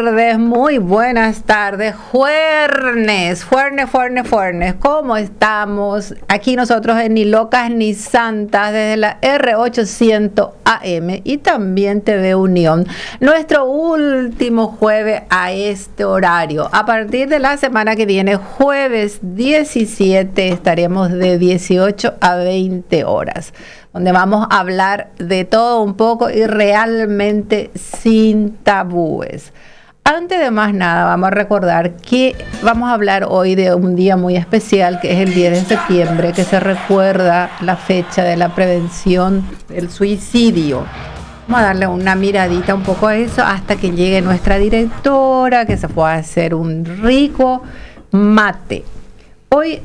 tardes, muy buenas tardes. Juernes, ¿cómo estamos? Aquí nosotros en Ni Locas ni Santas desde la R800 AM y también TV Unión. Nuestro último jueves a este horario. A partir de la semana que viene, jueves 17, estaremos de 18 a 20 horas. Donde vamos a hablar de todo un poco y realmente sin tabúes. Antes de más nada, vamos a recordar que vamos a hablar hoy de un día muy especial, que es el 10 de septiembre, que se recuerda la fecha de la prevención del suicidio. Vamos a darle una miradita un poco a eso hasta que llegue nuestra directora, que se fue a hacer un rico mate. Hoy,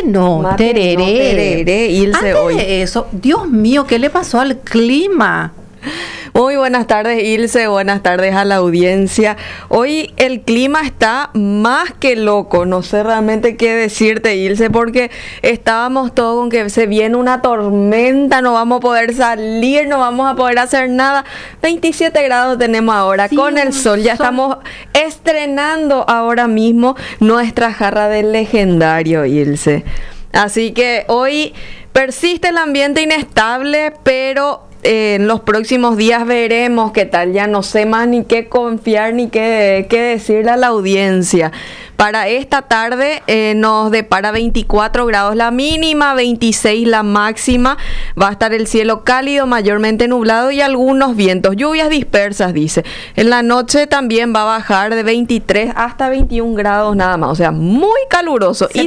tereré. Ilse, Antes de eso, Dios mío, ¿qué le pasó al clima? Muy buenas tardes, Ilse, buenas tardes a la audiencia. Hoy el clima está más que loco, no sé realmente qué decirte, Ilse, porque estábamos todos con que se viene una tormenta, no vamos a poder salir, no vamos a poder hacer nada. 27 grados tenemos ahora, sí, con el sol, ya estamos estrenando ahora mismo nuestra jarra del legendario, Ilse. Así que hoy persiste el ambiente inestable, pero en los próximos días veremos qué tal. Ya no sé más ni qué confiar ni qué decirle a la audiencia. Para esta tarde nos depara 24 grados la mínima, 26 la máxima. Va a estar el cielo cálido, mayormente nublado y algunos vientos. Lluvias dispersas, dice. En la noche también va a bajar de 23 hasta 21 grados nada más. O sea, muy caluroso. Y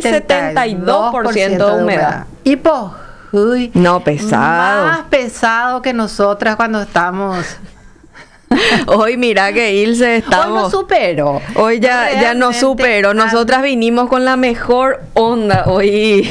72% de humedad. Y uy, no, pesado. Más pesado que nosotras cuando estamos. Hoy mira que Ilse estamos. Hoy nos superó. Hoy ya nos superó. Nosotras vinimos con la mejor onda hoy.